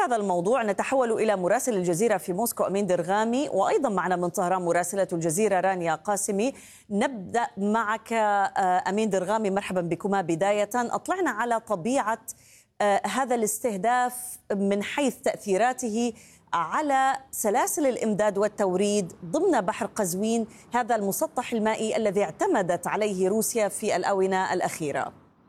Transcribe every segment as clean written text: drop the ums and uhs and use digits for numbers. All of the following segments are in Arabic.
هذا الموضوع نتحول إلى مراسل الجزيرة في موسكو أمين درغامي، وأيضا معنا من طهران مراسلة الجزيرة رانيا قاسمي. نبدأ معك أمين درغامي، مرحبا بكما. بداية أطلعنا على طبيعة هذا الاستهداف من حيث تأثيراته على سلاسل الإمداد والتوريد ضمن بحر قزوين، هذا المسطح المائي الذي اعتمدت عليه روسيا في الآونة الأخيرة.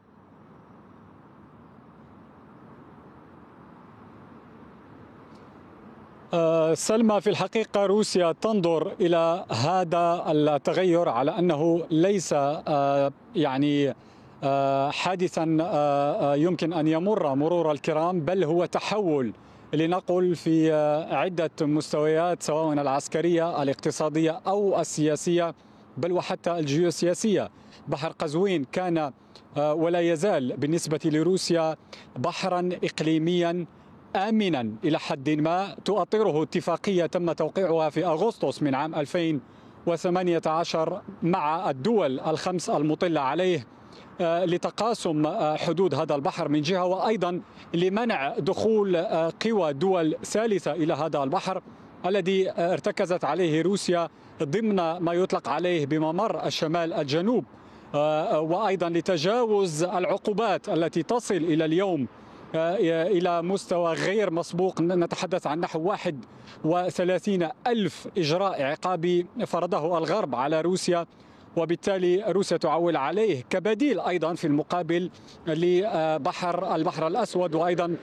سلمى، في الحقيقة روسيا تنظر إلى هذا التغير على أنه ليس حادثا يمكن أن يمر مرور الكرام، بل هو تحول لنقل في عدة مستويات، سواء العسكرية الاقتصادية أو السياسية، بل وحتى الجيوسياسية. بحر قزوين كان ولا يزال بالنسبة لروسيا بحرا إقليميا آمنا إلى حد ما، تؤطره اتفاقية تم توقيعها في أغسطس من عام 2018 مع الدول الخمس المطلة عليه لتقاسم حدود هذا البحر من جهة، وأيضا لمنع دخول قوى دول ثالثة إلى هذا البحر الذي ارتكزت عليه روسيا ضمن ما يطلق عليه بممر الشمال الجنوب، وأيضا لتجاوز العقوبات التي تصل إلى اليوم إلى مستوى غير مسبوق. نتحدث عن نحو 31 ألف إجراء عقابي فرضه الغرب على روسيا، وبالتالي روسيا تعول عليه كبديل أيضا في المقابل البحر الأسود، وأيضا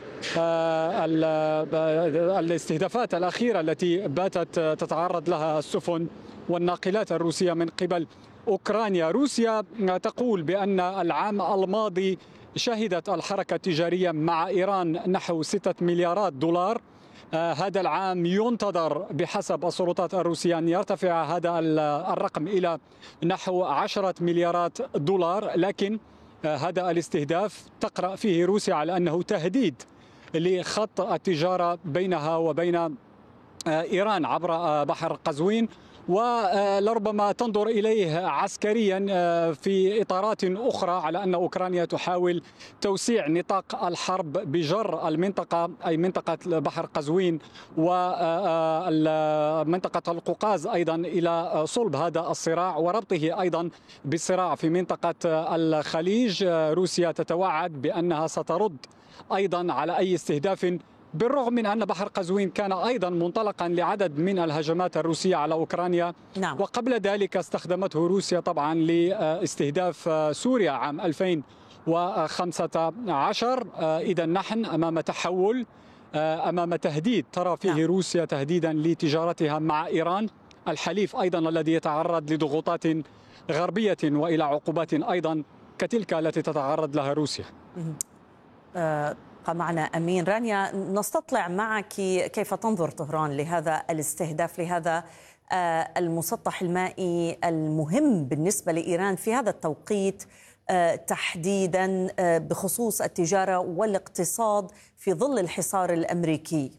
الاستهدافات الأخيرة التي باتت تتعرض لها السفن والناقلات الروسية من قبل أوكرانيا. روسيا تقول بأن العام الماضي شهدت الحركة التجارية مع إيران نحو 6 مليارات دولار. هذا العام ينتظر بحسب السلطات الروسية أن يرتفع هذا الرقم إلى نحو 10 مليارات دولار، لكن هذا الاستهداف تقرأ فيه روسيا على أنه تهديد لخط التجارة بينها وبين إيران عبر بحر قزوين، ولربما تنظر إليه عسكريا في إطارات أخرى على أن أوكرانيا تحاول توسيع نطاق الحرب بجر المنطقة، أي منطقة بحر قزوين ومنطقة القوقاز أيضا إلى صلب هذا الصراع وربطه أيضا بالصراع في منطقة الخليج. روسيا تتوعد بأنها سترد أيضا على أي استهداف، بالرغم من أن بحر قزوين كان أيضا منطلقا لعدد من الهجمات الروسية على أوكرانيا. نعم. وقبل ذلك استخدمته روسيا طبعا لاستهداف سوريا عام 2015. إذا نحن أمام تحول، أمام تهديد ترى فيه نعم. روسيا تهديدا لتجارتها مع إيران، الحليف أيضا الذي يتعرض لضغوطات غربية وإلى عقوبات أيضا كتلك التي تتعرض لها روسيا. معنا أمين. رانيا، نستطلع معك كيف تنظر طهران لهذا الاستهداف، لهذا المسطح المائي المهم بالنسبة لإيران في هذا التوقيت تحديدا بخصوص التجارة والاقتصاد في ظل الحصار الأمريكي؟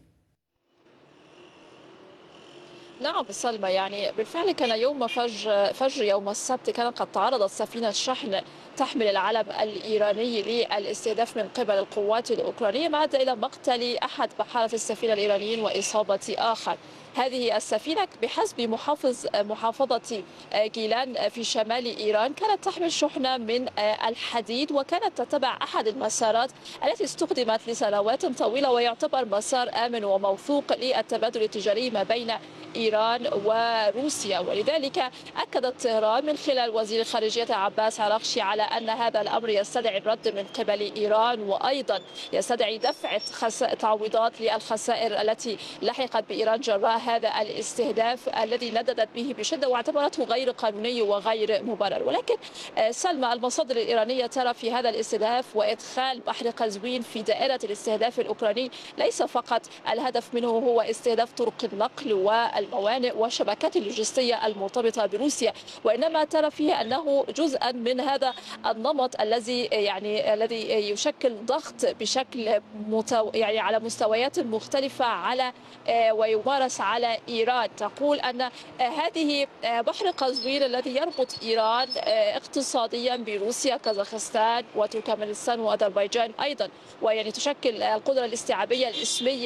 نعم سلمى، بالفعل كان يوم فجر يوم السبت كانت قد تعرضت سفينة شحن تحمل العلم الإيراني للاستهداف من قبل القوات الأوكرانية، ما أدى إلى مقتل أحد بحارة السفينة الإيرانيين وإصابة آخر. هذه السفينة بحسب محافظة جيلان في شمال إيران كانت تحمل شحنة من الحديد، وكانت تتبع أحد المسارات التي استخدمت لسنوات طويلة، ويعتبر مسار آمن وموثوق للتبادل التجاري ما بين إيران وروسيا. ولذلك أكدت طهران من خلال وزير الخارجية عباس عراقشي على أن هذا الأمر يستدعي الرد من قبل إيران، وأيضا يستدعي دفع تعويضات للخسائر التي لحقت بإيران جراء هذا الاستهداف الذي نددت به بشدة واعتبرته غير قانوني وغير مبرر. ولكن سلمى، المصادر الإيرانية ترى في هذا الاستهداف وإدخال بحر قزوين في دائرة الاستهداف الأوكراني ليس فقط الهدف منه هو استهداف طرق النقل والموانئ والشبكات اللوجستية المرتبطة بروسيا، وإنما ترى فيه أنه جزءا من هذا النمط الذي يشكل ضغط بشكل على مستويات مختلفة على ويمارس على إيران. تقول أن هذه بحر قزوين الذي يربط إيران اقتصاديا بروسيا، كازاخستان وتركمانستان وأذربيجان أيضا، تشكل القدرة الاستيعابية الإسمية